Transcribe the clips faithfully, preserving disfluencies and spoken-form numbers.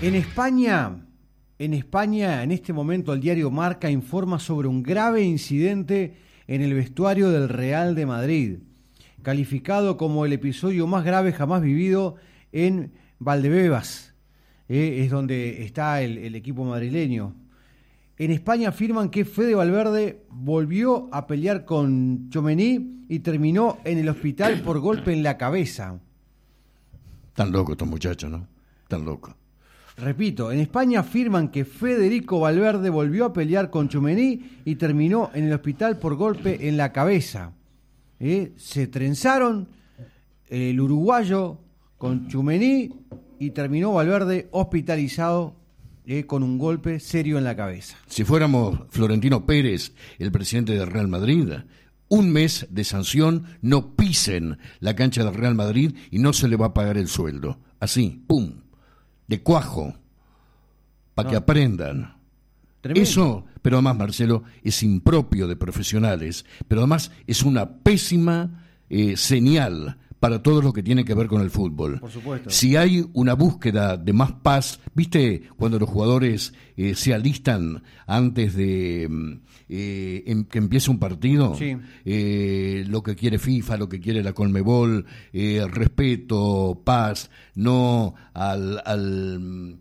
En España, en España, en este momento el diario Marca informa sobre un grave incidente en el vestuario del Real de Madrid, calificado como el episodio más grave jamás vivido en Valdebebas, eh, es donde está el, el equipo madrileño. En España afirman que Fede Valverde volvió a pelear con Tchouaméni y terminó en el hospital por golpe en la cabeza. Tan loco estos muchachos, ¿no? Tan loco. Repito, en España afirman que Federico Valverde volvió a pelear con Tchouaméni y terminó en el hospital por golpe en la cabeza. ¿Eh? Se trenzaron el uruguayo con Tchouaméni y terminó Valverde hospitalizado eh, con un golpe serio en la cabeza. Si fuéramos Florentino Pérez, el presidente del Real Madrid, un mes de sanción, no pisen la cancha del Real Madrid y no se le va a pagar el sueldo. Así, pum. De cuajo, para no. que aprendan. Tremendo. Eso, pero además, Marcelo, es impropio de profesionales, pero además es una pésima eh, señal para todo lo que tiene que ver con el fútbol. Por supuesto. Si hay una búsqueda de más paz, ¿viste cuando los jugadores eh, se alistan antes de eh, en, que empiece un partido? Sí. Eh, lo que quiere FIFA, lo que quiere la Conmebol, eh, respeto, paz, no al... al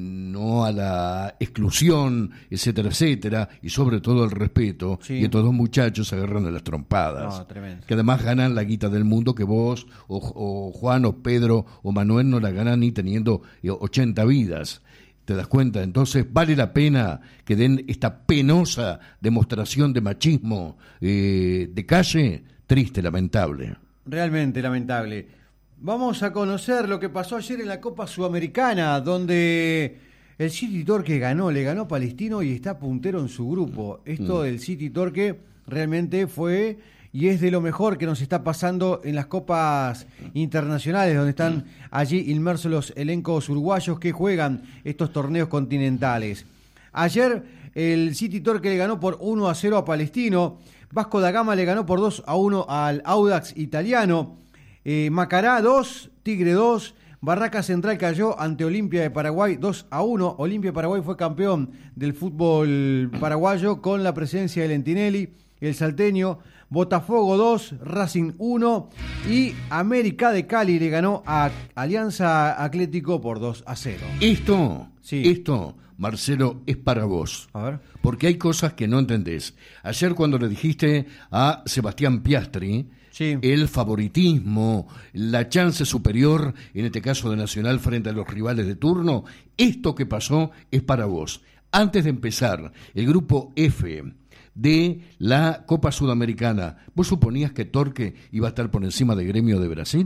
no a la exclusión, etcétera, etcétera, y sobre todo el respeto, sí. Y estos dos muchachos se agarran de las trompadas, no, tremendo. Que además ganan la guita del mundo que vos, o, o Juan, o Pedro, o Manuel no la ganan ni teniendo ochenta vidas. ¿Te das cuenta? Entonces vale la pena que den esta penosa demostración de machismo eh, de calle, triste, lamentable. Realmente lamentable. Vamos a conocer lo que pasó ayer en la Copa Sudamericana, donde el City Torque ganó, le ganó a Palestino y está puntero en su grupo. Esto mm. del City Torque realmente fue y es de lo mejor que nos está pasando en las copas internacionales, donde están allí inmersos los elencos uruguayos que juegan estos torneos continentales. Ayer el City Torque le ganó por uno a cero a Palestino, Vasco da Gama le ganó por dos a uno al Audax italiano, Eh, Macará dos, Tigre dos, Barraca Central cayó ante Olimpia de Paraguay dos a uno. Olimpia de Paraguay fue campeón del fútbol paraguayo con la presencia de Lentinelli, el salteño. Botafogo dos, Racing uno y América de Cali le ganó a Alianza Atlético por dos a cero. Esto, sí. esto, Marcelo, es para vos. A ver. Porque hay cosas que no entendés. Ayer cuando le dijiste a Sebastián Piastri, sí. el favoritismo, la chance superior, en este caso de Nacional frente a los rivales de turno, esto que pasó es para vos. Antes de empezar el grupo F de la Copa Sudamericana, ¿vos suponías que Torque iba a estar por encima de Gremio de Brasil?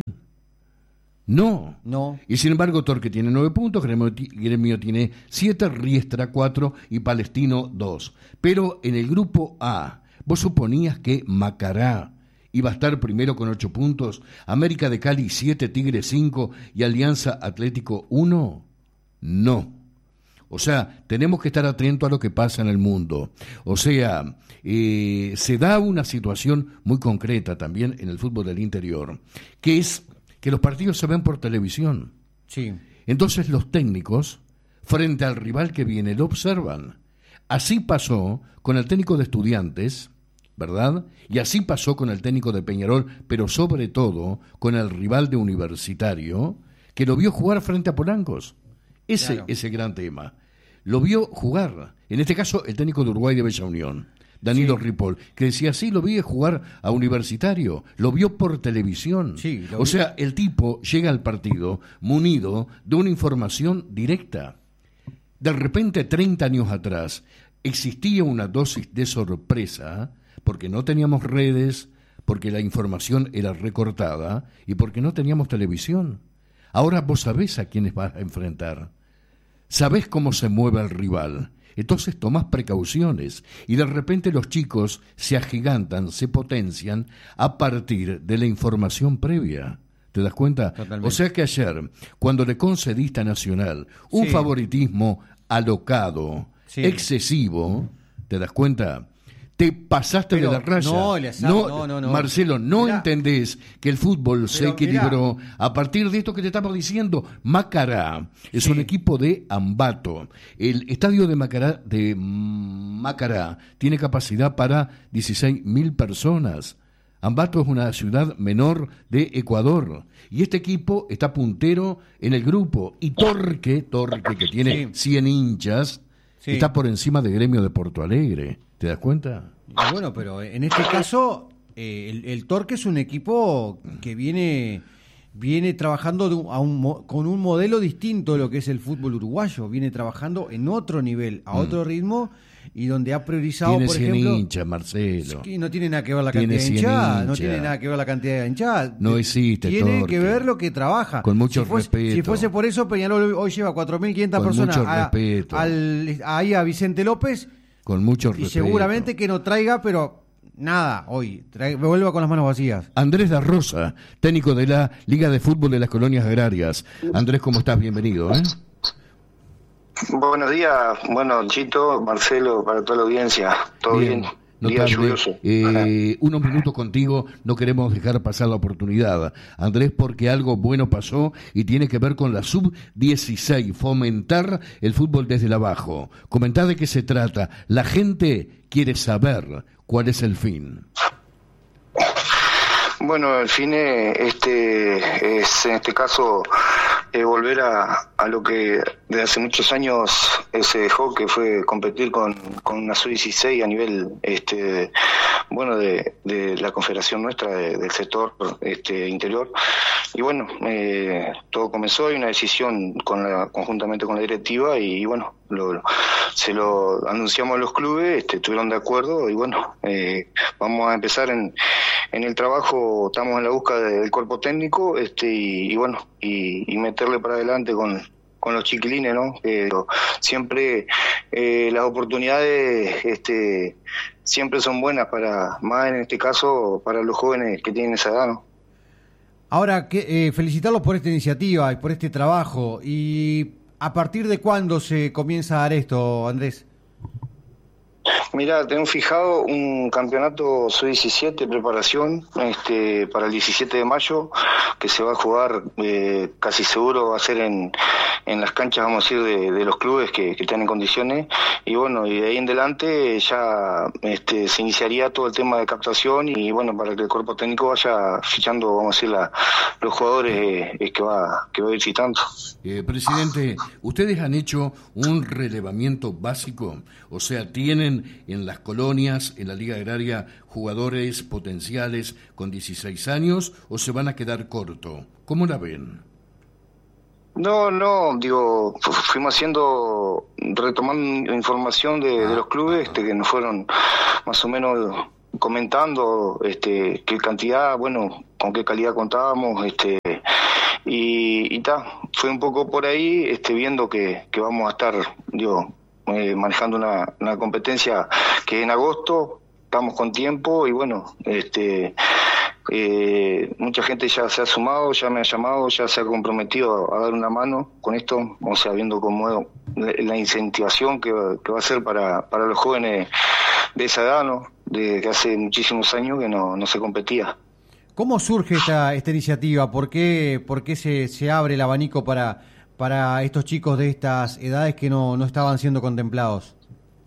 No. No. Y sin embargo Torque tiene nueve puntos, Gremio, Gremio tiene siete, Riestra cuatro y Palestino dos. Pero en el grupo A, ¿vos suponías que Macará iba a estar primero con ocho puntos, América de Cali siete, Tigre cinco y Alianza Atlético uno? No. O sea, tenemos que estar atentos a lo que pasa en el mundo. O sea, eh, se da una situación muy concreta también en el fútbol del interior, que es que los partidos se ven por televisión. Sí. Entonces los técnicos, frente al rival que viene, lo observan. Así pasó con el técnico de Estudiantes, ¿verdad? Y así pasó con el técnico de Peñarol, pero sobre todo con el rival de Universitario, que lo vio jugar frente a Polancos. Ese claro. es el gran tema. Lo vio jugar. En este caso, el técnico de Uruguay de Bella Unión, Danilo sí. Ripoll, que decía, sí, lo vi jugar a Universitario, lo vio por televisión. Sí, o sea, el tipo llega al partido munido de una información directa. De repente, treinta años atrás, existía una dosis de sorpresa, porque no teníamos redes, porque la información era recortada y porque no teníamos televisión. Ahora vos sabés a quiénes vas a enfrentar, sabés cómo se mueve el rival, entonces tomás precauciones y de repente los chicos se agigantan, se potencian a partir de la información previa. ¿Te das cuenta? Totalmente. O sea que ayer, cuando le concediste a Nacional un sí. favoritismo alocado, sí. excesivo, ¿te das cuenta? Te pasaste Pero de la raya. no, Eleazar, no, no, no. Marcelo, no Mirá, entendés que el fútbol se pero equilibró mirá. a partir de esto que te estamos diciendo. Macará es Sí. un equipo de Ambato. El estadio de Macará, de Macará tiene capacidad para dieciséis mil personas. Ambato es una ciudad menor de Ecuador. Y este equipo está puntero en el grupo. Y Torque, Torque que tiene Sí. cien hinchas, Sí. está por encima de Gremio de Porto Alegre. ¿Te das cuenta? Y bueno, pero en este caso, eh, el, el Torque es un equipo que viene viene trabajando de un- a un mo- con un modelo distinto de lo que es el fútbol uruguayo. Viene trabajando en otro nivel, a otro ritmo, y donde ha priorizado, Tiene por cien ejemplo... hinchas, Marcelo. Que no tiene nada que ver la Tiene cantidad de cien hinchadas, no hinchas. tiene nada que ver la cantidad de hinchadas. No existe, Tiene Torque. que ver lo que trabaja. Con mucho si fuese, respeto. Si fuese por eso, Peñarol hoy lleva cuatro mil quinientas Con personas mucho a- respeto. al, ahí a Vicente López, Con mucho y respeto. seguramente que no traiga, pero nada, hoy, trae- vuelva con las manos vacías. Andrés da Rosa, técnico de la Liga de Fútbol de las Colonias Agrarias. Andrés, ¿cómo estás? Bienvenido, ¿eh? Buenos días, bueno, Chito, Marcelo, para toda la audiencia, todo bien, día notable. lluvioso. Eh, unos minutos contigo, no queremos dejar pasar la oportunidad, Andrés, porque algo bueno pasó y tiene que ver con la sub dieciséis, fomentar el fútbol desde el abajo. Comentá de qué se trata, la gente quiere saber cuál es el fin. Bueno, el fin es, este, es en este caso eh, volver a, a lo que desde hace muchos años eh, se dejó, que fue competir con, con una sub dieciséis a nivel este, bueno de, de la confederación nuestra, de, del sector este, interior. Y bueno, eh, todo comenzó, hay una decisión con la, conjuntamente con la directiva y, y bueno, lo, lo- se lo anunciamos a los clubes, este, estuvieron de acuerdo y bueno, eh, vamos a empezar en, en el trabajo, estamos en la búsqueda del cuerpo técnico este, y, y bueno, y, y meterle para adelante con, con los chiquilines, ¿no? Eh, siempre eh, las oportunidades este, siempre son buenas para, más en este caso, para los jóvenes que tienen esa edad, ¿no? Ahora, que, eh, felicitarlos por esta iniciativa y por este trabajo. ¿Y a partir de cuándo se comienza a dar esto, Andrés? Mira, tengo fijado un campeonato sub diecisiete, preparación, este, para el diecisiete de mayo, que se va a jugar, eh, casi seguro va a ser en, en las canchas, vamos a decir, de, de los clubes que, que están en condiciones, y bueno, y de ahí en adelante ya este, se iniciaría todo el tema de captación, y bueno, para que el cuerpo técnico vaya fichando, vamos a decir, la, los jugadores eh, que va que va a ir citando. Eh, presidente, ustedes han hecho un relevamiento básico, o sea, tienen en las colonias, en la Liga Agraria, jugadores potenciales con dieciséis años, o se van a quedar corto. ¿Cómo la ven? No, no, digo, fu- fuimos haciendo, retomando información de, de los clubes este, que nos fueron más o menos comentando este, qué cantidad, bueno, con qué calidad contábamos, este, y, y ta, fue un poco por ahí, este, viendo que, que vamos a estar, digo, eh, manejando una, una competencia que en agosto, estamos con tiempo y bueno, este, eh, mucha gente ya se ha sumado, ya me ha llamado, ya se ha comprometido a, a dar una mano con esto, o sea, viendo cómo la, la incentivación que, que va a ser para, para los jóvenes de esa edad, ¿no? De que hace muchísimos años que no, no se competía. ¿Cómo surge esta, esta iniciativa? ¿Por qué, por qué se, se abre el abanico para, para estos chicos de estas edades que no, no estaban siendo contemplados?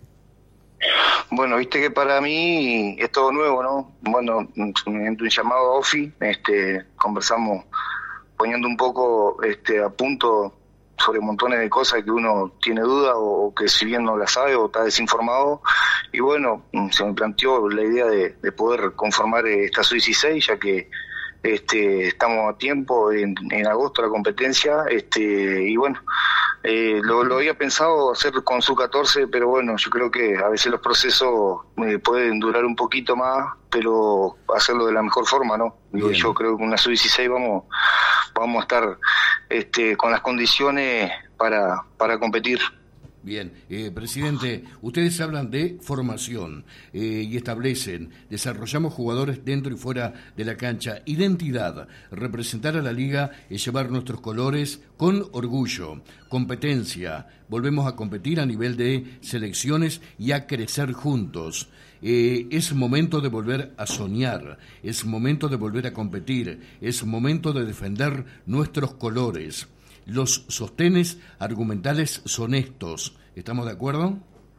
Bueno, viste que para mí es todo nuevo, ¿no? Bueno, en un llamado a Ofi, este, conversamos poniendo un poco este, a punto sobre montones de cosas que uno tiene duda o, o que si bien no la sabe o está desinformado. Y bueno, se me planteó la idea de, de poder conformar esta sub dieciséis, ya que este, estamos a tiempo, en, en agosto la competencia, este, y bueno, eh, lo, lo había pensado hacer con sub catorce, pero bueno, yo creo que a veces los procesos eh, pueden durar un poquito más, pero hacerlo de la mejor forma, ¿no? Digo, yo creo que con una sub dieciséis vamos, vamos a estar este, con las condiciones para, para competir. Bien, eh, presidente, ustedes hablan de formación eh, y establecen, desarrollamos jugadores dentro y fuera de la cancha, identidad, representar a la liga es llevar nuestros colores con orgullo, competencia, volvemos a competir a nivel de selecciones y a crecer juntos. Eh, es momento de volver a soñar, es momento de volver a competir, es momento de defender nuestros colores. Los sostenes argumentales son estos. ¿Estamos de acuerdo?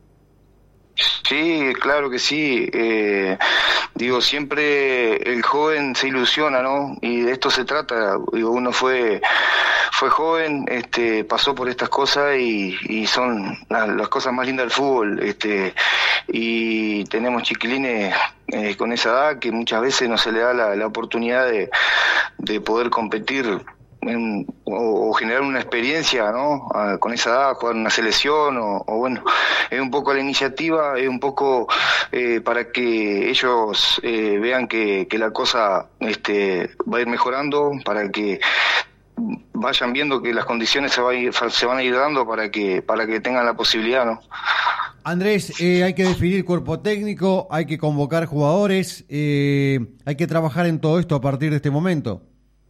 Sí, claro que sí. Eh, digo, siempre el joven se ilusiona, ¿no? Y de esto se trata. Digo, uno fue fue joven, este, pasó por estas cosas y, y son las, las cosas más lindas del fútbol. Este, y tenemos chiquilines eh, con esa edad que muchas veces no se le da la, la oportunidad de, de poder competir. En, o, o generar una experiencia, ¿no? A, con esa edad, jugar una selección o, o bueno, es un poco la iniciativa, es un poco eh, para que ellos eh, vean que, que la cosa este, va a ir mejorando, para que vayan viendo que las condiciones se, va a ir, se van a ir dando para que para que tengan la posibilidad, ¿no? Andrés, eh, hay que definir cuerpo técnico, hay que convocar jugadores, eh, hay que trabajar en todo esto a partir de este momento.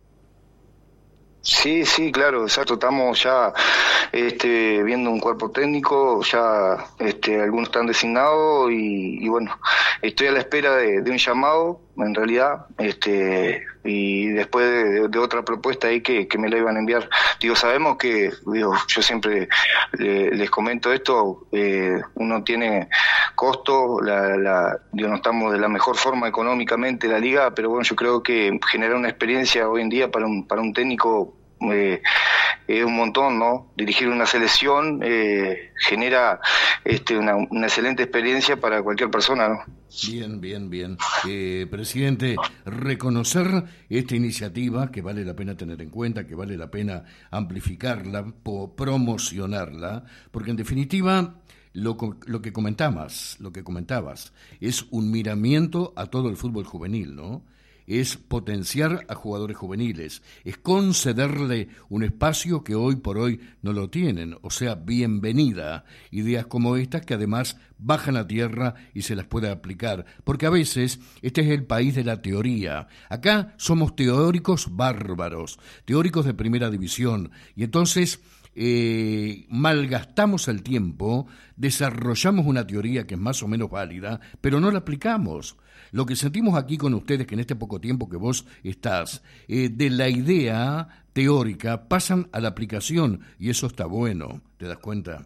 Sí, sí, claro, exacto. Estamos ya este, viendo un cuerpo técnico, ya este, algunos están designados y, y bueno, estoy a la espera de, de un llamado, en realidad, este, y después de, de otra propuesta ahí que, que me la iban a enviar. Digo, sabemos que, digo, yo siempre le, les comento esto, eh, uno tiene costo, la, la, digo, no estamos de la mejor forma económicamente la liga, pero bueno, yo creo que generar una experiencia hoy en día para un, para un técnico Eh, es un montón, ¿no? Dirigir una selección eh, genera este, una, una excelente experiencia para cualquier persona, ¿no? Bien, bien, bien. Eh, presidente, reconocer esta iniciativa que vale la pena tener en cuenta, que vale la pena amplificarla, po, promocionarla, porque en definitiva lo, lo que comentabas, lo que comentabas es un miramiento a todo el fútbol juvenil, ¿no? Es potenciar a jugadores juveniles, es concederle un espacio que hoy por hoy no lo tienen, o sea, bienvenida, ideas como estas que además bajan a tierra y se las puede aplicar, porque a veces este es el país de la teoría, acá somos teóricos bárbaros, teóricos de primera división, y entonces eh, malgastamos el tiempo, desarrollamos una teoría que es más o menos válida, pero no la aplicamos. Lo que sentimos aquí con ustedes, que en este poco tiempo que vos estás, eh, de la idea teórica pasan a la aplicación, y eso está bueno, ¿te das cuenta?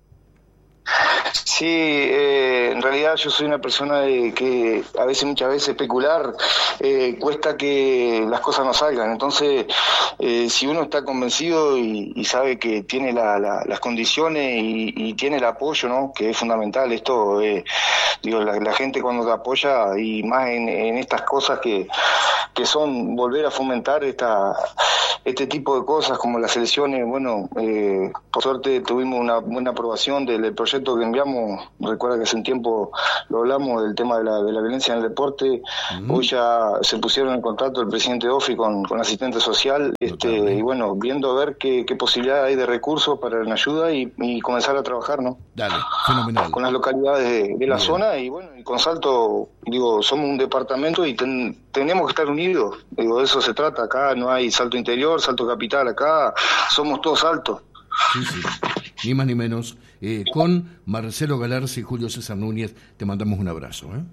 Sí, eh, en realidad yo soy una persona de que a veces, muchas veces especular eh, cuesta que las cosas no salgan. Entonces, eh, si uno está convencido y, y sabe que tiene la, la, las condiciones y, y tiene el apoyo, ¿no? Que es fundamental esto, eh, digo, la, la gente cuando te apoya y más en, en estas cosas que, que son volver a fomentar esta este tipo de cosas como las elecciones. Bueno, eh, por suerte tuvimos una buena aprobación del, del proyecto que enviamos. Recuerda que hace un tiempo lo hablamos del tema de la, de la violencia en el deporte. Uh-huh. Hoy ya se pusieron en contacto el presidente Ofi con, con asistente social, este, y bueno, viendo a ver qué, qué posibilidad hay de recursos para la ayuda y, y comenzar a trabajar, ¿no? Dale, fenomenal. Con las localidades de, de la Bien. zona y bueno, y con Salto, digo, somos un departamento y ten, tenemos que estar unidos. Digo, de eso se trata. Acá no hay Salto Interior, Salto Capital, acá somos todos Salto. Sí, sí, ni más ni menos. Eh, con Marcelo Galarza y Julio César Núñez te mandamos un abrazo, ¿eh?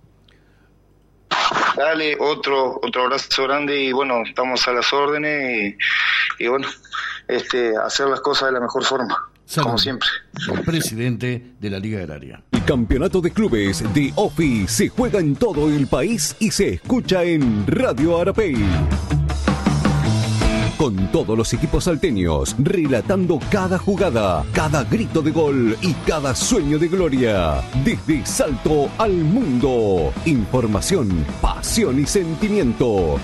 Dale, otro otro abrazo grande y bueno, estamos a las órdenes y, y bueno, este hacer las cosas de la mejor forma. Salud. Como siempre. El presidente de la Liga Agraria. El campeonato de clubes de Ofi se juega en todo el país y se escucha en Radio Arapey. Con todos los equipos salteños, relatando cada jugada, cada grito de gol y cada sueño de gloria. Desde Salto al mundo. Información, pasión y sentimiento.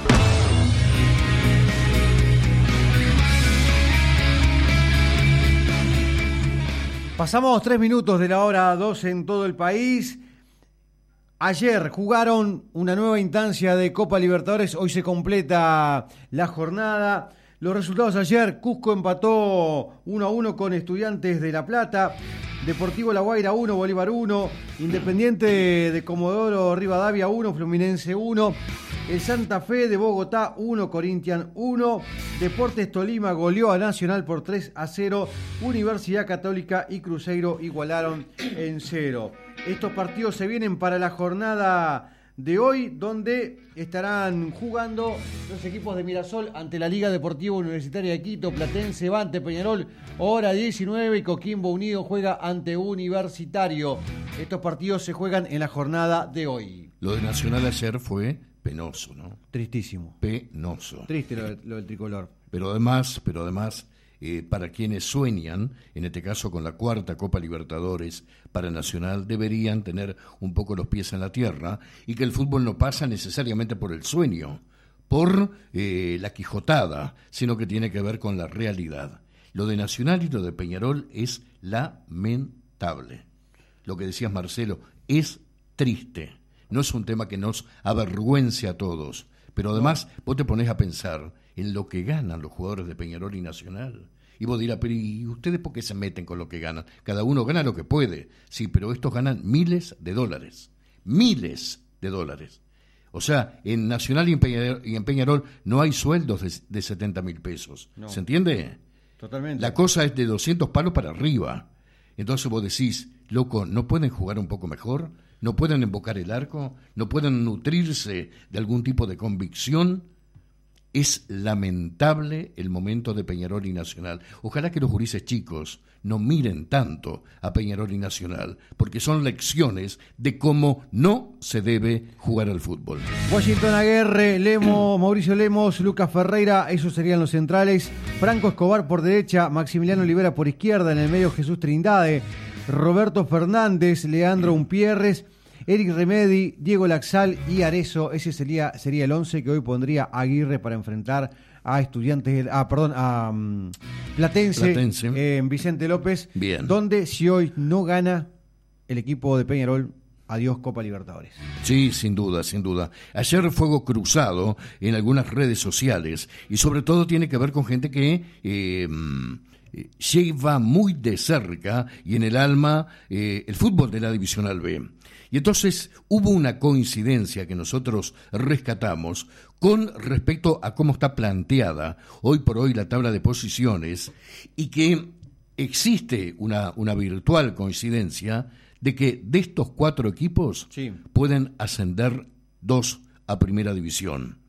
Pasamos tres minutos de la hora doce en todo el país. Ayer jugaron una nueva instancia de Copa Libertadores, hoy se completa la jornada. Los resultados ayer: Cusco empató uno a uno con Estudiantes de La Plata, Deportivo La Guaira uno, Bolívar uno, Independiente de Comodoro Rivadavia uno, Fluminense uno, el Santa Fe de Bogotá uno, Corinthians uno, Deportes Tolima goleó a Nacional por tres a cero, Universidad Católica y Cruzeiro igualaron en cero. Estos partidos se vienen para la jornada de hoy, donde estarán jugando los equipos de Mirasol ante la Liga Deportiva Universitaria de Quito, Platense va ante Peñarol, hora diecinueve, y Coquimbo Unido juega ante Universitario. Estos partidos se juegan en la jornada de hoy. Lo de Nacional ayer fue penoso, ¿no? Tristísimo. Penoso. Triste lo, de, lo del tricolor. Pero además, pero además... Eh, para quienes sueñan, en este caso con la cuarta Copa Libertadores para Nacional, deberían tener un poco los pies en la tierra y que el fútbol no pasa necesariamente por el sueño, por eh, la quijotada, sino que tiene que ver con la realidad. Lo de Nacional y lo de Peñarol es lamentable. Lo que decías, Marcelo, es triste. No es un tema que nos avergüence a todos, pero además vos te ponés a pensar en lo que ganan los jugadores de Peñarol y Nacional. Y vos dirás, pero ¿y ustedes por qué se meten con lo que ganan? Cada uno gana lo que puede. Sí, pero estos ganan miles de dólares. Miles de dólares. O sea, en Nacional y en Peñarol, y en Peñarol no hay sueldos de, de setenta mil pesos. No. ¿Se entiende? Totalmente. La cosa es de doscientos palos para arriba. Entonces vos decís, loco, ¿no pueden jugar un poco mejor? ¿No pueden embocar el arco? ¿No pueden nutrirse de algún tipo de convicción? Es lamentable el momento de Peñarol y Nacional. Ojalá que los gurises chicos no miren tanto a Peñarol y Nacional, porque son lecciones de cómo no se debe jugar al fútbol. Washington Aguirre, Lemos, Mauricio Lemos, Lucas Ferreira, esos serían los centrales. Franco Escobar por derecha, Maximiliano Olivera por izquierda, en el medio Jesús Trindade, Roberto Fernández, Leandro Umpierres, Eric Remedi, Diego Laxal y Arezzo. Ese sería, sería el once que hoy pondría Aguirre para enfrentar a Estudiantes, ah, perdón, a um, Platense, Platense. Eh, en Vicente López. Bien. Donde si hoy no gana el equipo de Peñarol, adiós Copa Libertadores. Sí, sin duda, sin duda. Ayer fuego cruzado en algunas redes sociales y sobre todo tiene que ver con gente que... Eh, lleva muy de cerca y en el alma eh, el fútbol de la Divisional B. Y entonces hubo una coincidencia que nosotros rescatamos con respecto a cómo está planteada hoy por hoy la tabla de posiciones y que existe una, una virtual coincidencia de que de estos cuatro equipos sí. pueden ascender dos a Primera División.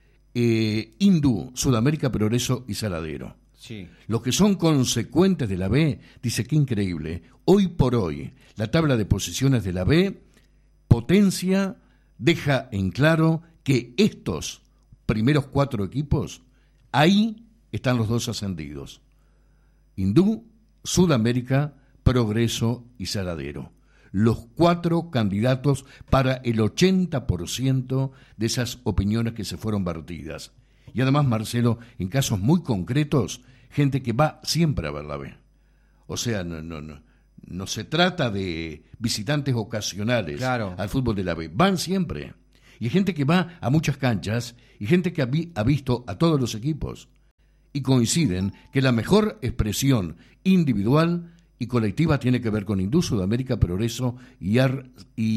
Eh, Hindú, Sudamérica, Progreso y Saladero. Sí. Los que son consecuentes de la B, dice que increíble, hoy por hoy la tabla de posiciones de la B potencia, deja en claro que estos primeros cuatro equipos, ahí están los dos ascendidos. Hindú, Sudamérica, Progreso y Saladero. Los cuatro candidatos para el ochenta por ciento de esas opiniones que se fueron vertidas. Y además, Marcelo, en casos muy concretos, gente que va siempre a ver la B. O sea, no, no, no, no se trata de visitantes ocasionales claro. al fútbol de la B. Van siempre. Y hay gente que va a muchas canchas y gente que ha, vi, ha visto a todos los equipos. Y coinciden que la mejor expresión individual y colectiva tiene que ver con Hindú, Sudamérica, Progreso y, Ar,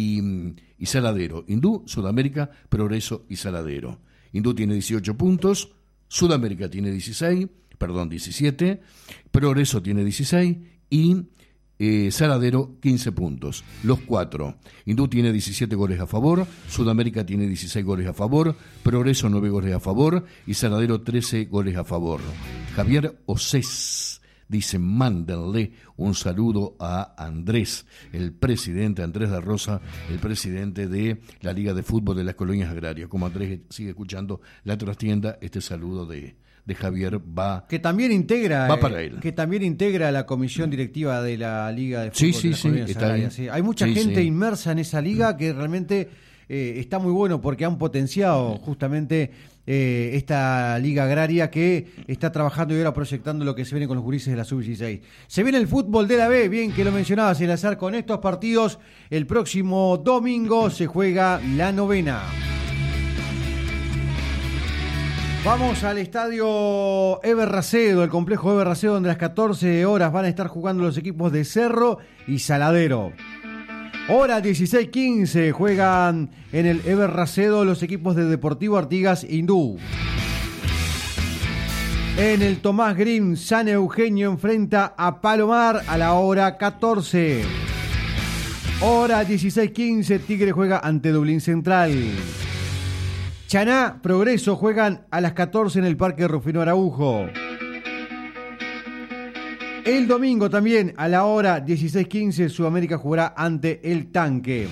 y, y Saladero. Hindú, Sudamérica, Progreso y Saladero. Hindú tiene dieciocho puntos, Sudamérica tiene dieciséis, perdón, diecisiete, Progreso tiene dieciséis y eh, Saladero quince puntos. Los cuatro. Hindú tiene diecisiete goles a favor, Sudamérica tiene dieciséis goles a favor, Progreso nueve goles a favor y Saladero trece goles a favor. Javier Osés dice, mándenle un saludo a Andrés, el presidente, Andrés da Rosa, el presidente de la Liga de Fútbol de las Colonias Agrarias. Como Andrés sigue escuchando la trastienda, este saludo de, de Javier va, que también integra, va para él. Eh, que también integra la comisión directiva de la Liga de Fútbol sí, sí, de las sí, Colonias está Agrarias. Sí. Hay mucha sí, gente sí. inmersa en esa liga que realmente eh, está muy bueno porque han potenciado justamente Eh, esta liga agraria que está trabajando y ahora proyectando lo que se viene con los gurises de la sub dieciséis. Se viene el fútbol de la B, bien que lo mencionabas, Eleazar, con estos partidos. El próximo domingo se juega la novena. Vamos al estadio Eber Racedo, el complejo Eber Racedo, donde a las catorce horas van a estar jugando los equipos de Cerro y Saladero. Hora dieciséis quince, juegan en el Eber Racedo los equipos de Deportivo Artigas e Hindú. En el Tomás Green, San Eugenio enfrenta a Palomar a la hora catorce. Hora dieciséis quince, Tigre juega ante Dublín Central. Chaná, Progreso juegan a las catorce en el Parque Rufino Araujo. El domingo también a la hora dieciséis quince Sudamérica jugará ante el Tanque.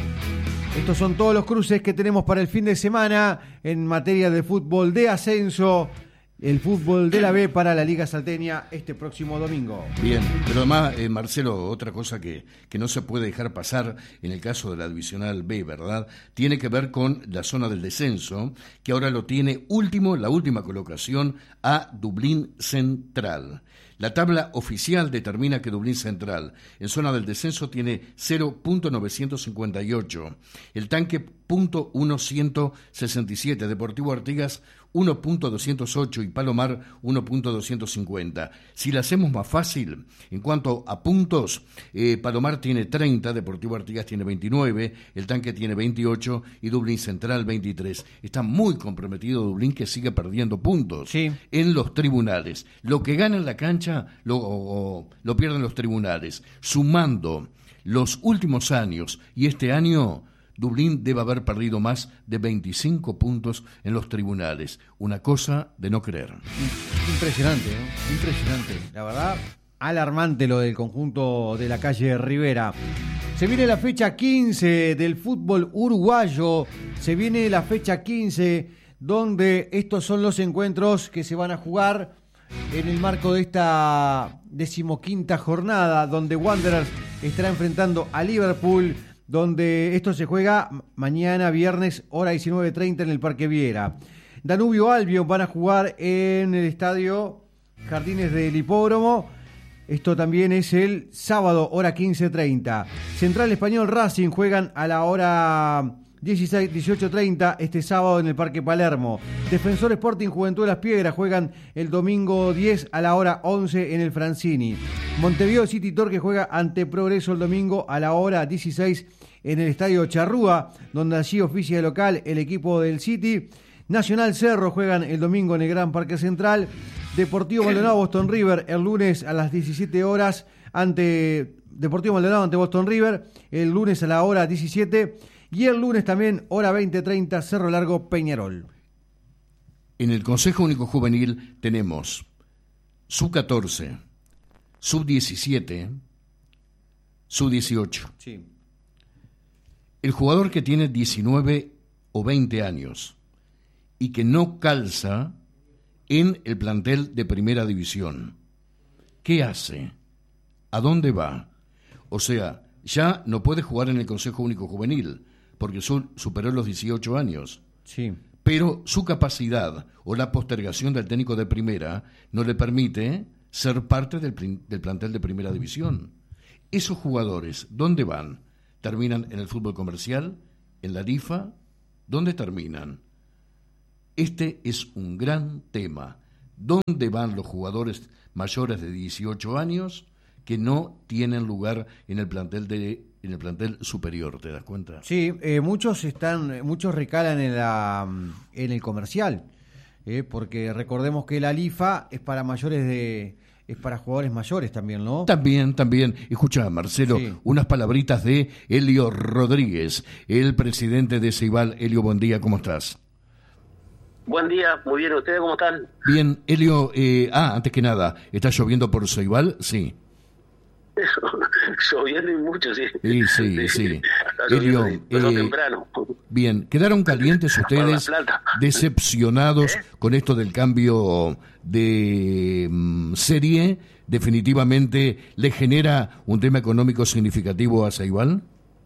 Estos son todos los cruces que tenemos para el fin de semana en materia de fútbol de ascenso. El fútbol de la B para la Liga Salteña este próximo domingo. Bien, pero además, eh, Marcelo, otra cosa que, que no se puede dejar pasar en el caso de la Divisional B, ¿verdad? Tiene que ver con la zona del descenso, que ahora lo tiene último, la última colocación, a Dublín Central. La tabla oficial determina que Dublín Central en zona del descenso tiene cero punto novecientos cincuenta y ocho, el Tanque punto ciento sesenta y siete, Deportivo Artigas uno punto doscientos ocho y Palomar uno punto doscientos cincuenta. Si la hacemos más fácil, en cuanto a puntos, eh, Palomar tiene treinta, Deportivo Artigas tiene veintinueve, el Tanque tiene veintiocho y Dublín Central veintitrés. Está muy comprometido Dublín, que sigue perdiendo puntos sí. en los tribunales. Lo que gana en la cancha lo, o, lo pierden los tribunales. Sumando los últimos años y este año, Dublín debe haber perdido más de veinticinco puntos en los tribunales. Una cosa de no creer. Impresionante, ¿no? Impresionante. La verdad, alarmante lo del conjunto de la calle Rivera. Se viene la fecha quince del fútbol uruguayo. Se viene la fecha quince, donde estos son los encuentros que se van a jugar en el marco de esta decimoquinta jornada, donde Wanderers estará enfrentando a Liverpool, donde esto se juega mañana viernes, hora diecinueve treinta en el Parque Viera. Danubio Albion van a jugar en el estadio Jardines del Hipódromo. Esto también es el sábado, hora quince treinta. Central Español Racing juegan a la hora dieciséis, dieciocho treinta este sábado en el Parque Palermo. Defensor Sporting Juventud de Las Piedras juegan el domingo diez a la hora once en el Francini. Montevideo City Torque juega ante Progreso el domingo a la hora dieciséis en el Estadio Charrúa, donde allí oficia de local el equipo del City. Nacional Cerro juegan el domingo en el Gran Parque Central. Deportivo Maldonado Boston River el lunes a las diecisiete horas ante Deportivo Maldonado ante Boston River el lunes a la hora diecisiete. Y el lunes también, hora veinte treinta, Cerro Largo, Peñarol. En el Consejo Único Juvenil tenemos sub catorce, sub diecisiete, sub dieciocho. Sí. El jugador que tiene diecinueve o veinte años y que no calza en el plantel de primera división, ¿qué hace? ¿A dónde va? O sea, ya no puede jugar en el Consejo Único Juvenil, porque su, superó los dieciocho años. Sí. Pero su capacidad o la postergación del técnico de primera no le permite ser parte del, del plantel de primera división. Esos jugadores, ¿dónde van? ¿Terminan en el fútbol comercial? ¿En la rifa? ¿Dónde terminan? Este es un gran tema. ¿Dónde van los jugadores mayores de dieciocho años que no tienen lugar en el plantel de en el plantel superior? ¿Te das cuenta? Sí, eh, muchos están, muchos recalan en la en el comercial, eh, porque recordemos que la LIFA es para mayores de es para jugadores mayores también, ¿no? También, también. Escucha, Marcelo, sí. Unas palabritas de Elio Rodríguez, el presidente de Ceibal. Elio, buen día, ¿cómo estás? Buen día, muy bien. ¿Ustedes cómo están? Bien, Elio, eh, ah, antes que nada, ¿está lloviendo por Ceibal? Sí. Lloviendo y mucho, sí. Sí, sí, sí. Elio, eh, temprano. Bien, ¿quedaron calientes ustedes, decepcionados ¿Eh? con esto del cambio de um, serie? ¿Definitivamente le genera un tema económico significativo a Ceibal?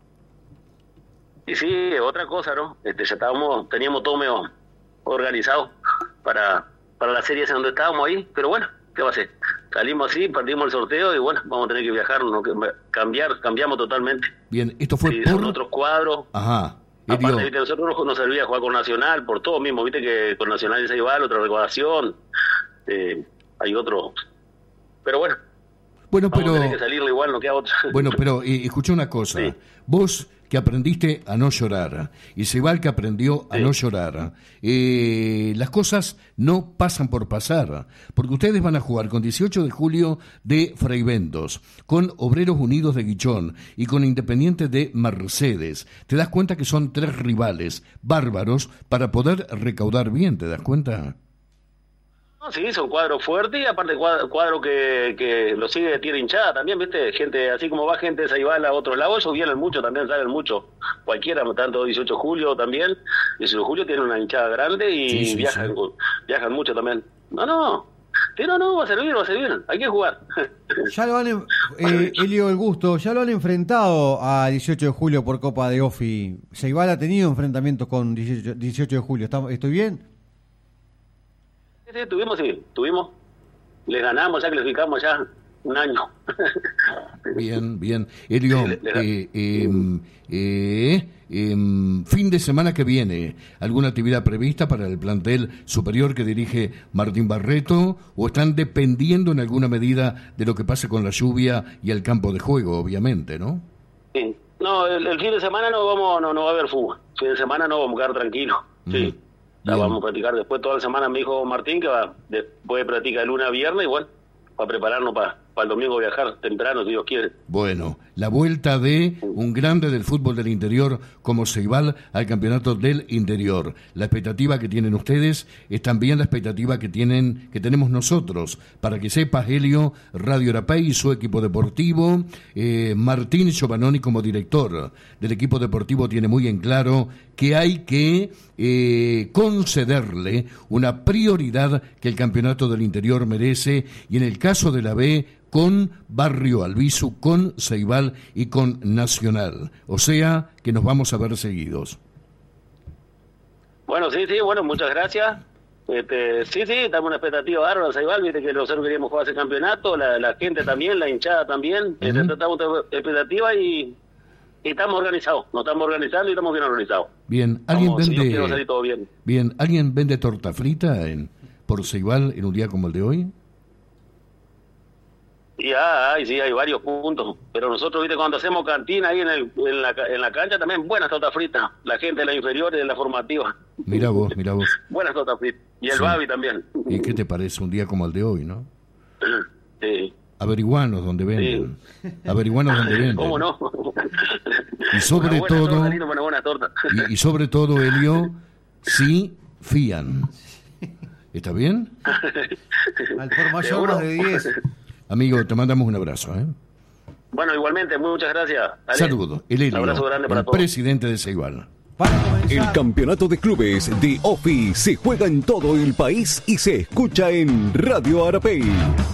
Sí, sí, otra cosa, ¿no? Este, ya estábamos, teníamos todo medio organizado para, para la serie donde estábamos ahí, pero bueno, ¿qué va a hacer? Salimos así, perdimos el sorteo y bueno, vamos a tener que viajar, ¿no? Cambiar, cambiamos totalmente. Bien, esto fue sí, por... otros cuadros. Ajá, Aparte, Elio, viste, nosotros nos servía jugar con Nacional por todo mismo, viste que con Nacional y Ceibal, otra recaudación, eh, hay otro. Pero bueno, bueno, vamos pero a tener que salirle igual, no queda otra. bueno, pero eh, escucha una cosa. Sí. Vos que aprendiste a no llorar y Ceibal que aprendió a Sí. no llorar, eh, las cosas no pasan por pasar, porque ustedes van a jugar con dieciocho de julio de Fraiventos, con Obreros Unidos de Guichón y con Independiente de Mercedes. Te das cuenta que son tres rivales bárbaros para poder recaudar bien, ¿te das cuenta? No, sí, son cuadros fuertes y aparte cuadro, cuadro que, que lo sigue de tierra hinchada también, viste, gente, así como va gente de Ceibal a otro lado, ellos vienen mucho también, salen mucho, cualquiera, tanto dieciocho de julio también, dieciocho de julio tiene una hinchada grande y Sí, sí, viajan sí. viajan mucho también. No, no, sí, no, no, va a servir, va a servir, hay que jugar. Ya lo han, en- eh, Elio, el gusto, ya lo han enfrentado a dieciocho de julio por Copa de Ofi. Ceibal ha tenido enfrentamientos con dieciocho, dieciocho de julio. ¿Estamos- ¿Estoy bien? Sí, sí, tuvimos, sí, tuvimos, les ganamos, ya clasificamos ya un año. Bien, bien. Elio, Sí, le- le- eh, eh, eh, eh, fin de semana que viene, ¿alguna actividad prevista para el plantel superior que dirige Martín Barreto? ¿O están dependiendo en alguna medida de lo que pase con la lluvia y el campo de juego, obviamente, no? Sí. No, el, el fin de semana no vamos, no, no va a haber fútbol. El fin de semana no vamos a quedar tranquilos. Sí. Mm. La Bien. vamos a practicar después toda la semana, mi hijo Martín, que va después de practicar lunes a viernes, igual, para prepararnos para el domingo viajar temprano, si Dios quiere. Bueno, la vuelta de un grande del fútbol del interior como Ceibal al campeonato del interior. La expectativa que tienen ustedes es también la expectativa que tienen que tenemos nosotros. Para que sepas, Helio, Radio Arapey y su equipo deportivo, eh, Martín Giovannoni como director del equipo deportivo tiene muy en claro que hay que eh, concederle una prioridad que el campeonato del interior merece, y en el caso de la B, con Barrio Albizu, con Ceibal y con Nacional. O sea, que nos vamos a ver seguidos. Bueno, sí, sí, bueno, muchas gracias. Este, sí, sí, estamos en una expectativa bárbara, Ceibal, viste que nosotros queríamos jugar ese campeonato, la, la gente también, la hinchada también, este, Ujú. estamos en expectativa y, y estamos organizados, nos estamos organizando y estamos bien organizados. Bien, ¿alguien Vamos, si Dios quiere, va a vende salir todo bien. bien, alguien vende torta frita en por Ceibal en un día como el de hoy? Y ah, ay, sí, hay varios puntos. Pero nosotros, viste, cuando hacemos cantina ahí en, el, en, la, en la cancha, también buenas tortas fritas. La gente de la inferior y de la formativa. Mira vos, mira vos. Buenas tortas fritas. Y el Sí. Babi también. ¿Y qué te parece un día como el de hoy, no? Sí. Averiguanos dónde venden. Averiguanos dónde venden. ¿Cómo no? Y sobre Una buena todo, torta, Lino, una buena torta. y, y sobre todo, Helio, sí fían. ¿Está bien? Al por mayor ¿Seguro? más de diez. Amigo, te mandamos un abrazo, ¿eh? Bueno, igualmente, muchas gracias. Dale. Saludos. El Helio, Un abrazo grande para el todos. presidente de Ceibal. Para comenzar, El campeonato de clubes de Ofi se juega en todo el país y se escucha en Radio Arapey.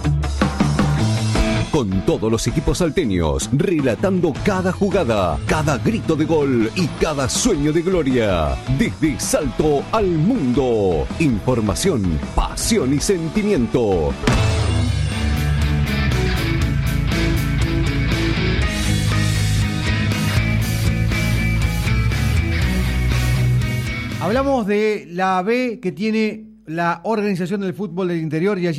Con todos los equipos salteños, relatando cada jugada, cada grito de gol y cada sueño de gloria. Desde Salto al Mundo. Información, pasión y sentimiento. hablamos de la B que tiene la Organización del Fútbol del Interior y allí